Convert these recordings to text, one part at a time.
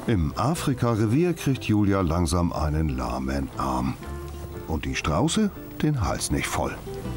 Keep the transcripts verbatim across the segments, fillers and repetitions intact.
Im Afrika-Revier kriegt Julia langsam einen lahmen Arm. Und die Strauße den Hals nicht voll.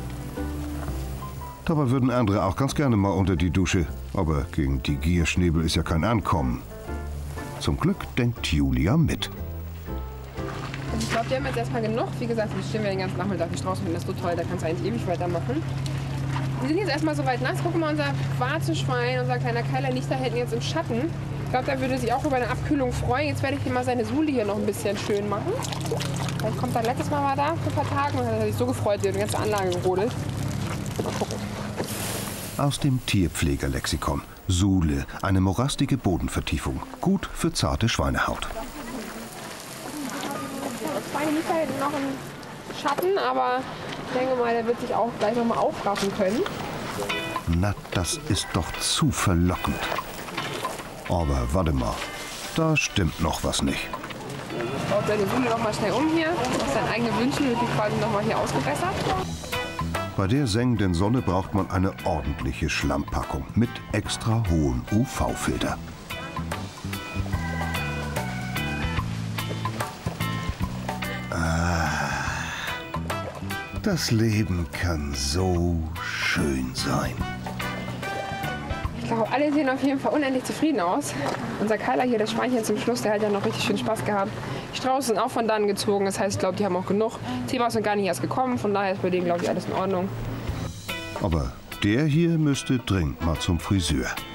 Dabei würden andere auch ganz gerne mal unter die Dusche. Aber gegen die Gierschnäbel ist ja kein Ankommen. Zum Glück denkt Julia mit. Also ich glaube, wir haben jetzt erstmal genug. Wie gesagt, wir stehen wir den ganzen Nachmittag die Strauße finden. Das ist so toll, da kannst du eigentlich ewig weitermachen. Wir sind jetzt erstmal so weit nass. Guck mal, unser Warzenschwein, unser kleiner Keiler liegt da hinten jetzt im Schatten. Ich glaube, der würde sich auch über eine Abkühlung freuen. Jetzt werde ich ihm mal seine Sule hier noch ein bisschen schön machen. Vielleicht kommt er letztes Mal mal da vor ein paar Tagen und hat sich so gefreut, die ganze Anlage gerodelt. Mal gucken. Aus dem Tierpflegerlexikon. Sule, eine morastige Bodenvertiefung. Gut für zarte Schweinehaut. Das Schwein liegt da hinten noch im Schatten, aber ich denke mal, der wird sich auch gleich noch mal aufraffen können. Na, das ist doch zu verlockend. Aber warte mal, da stimmt noch was nicht. Ich baue seine Sule noch mal schnell um hier. Auf seinen eigenen Wünschen wird die quasi noch mal hier ausgebessert. Bei der sengenden Sonne braucht man eine ordentliche Schlammpackung mit extra hohem U V-Filter. Ah, das Leben kann so schön sein. Ich glaube, alle sehen auf jeden Fall unendlich zufrieden aus. Unser Keiler hier, das Schweinchen zum Schluss, der hat ja noch richtig schön Spaß gehabt. Die Strauße sind auch von dann gezogen, das heißt, ich glaube, die haben auch genug. Thema sind gar nicht erst gekommen, von daher ist bei denen, glaube ich, alles in Ordnung. Aber der hier müsste dringend mal zum Friseur.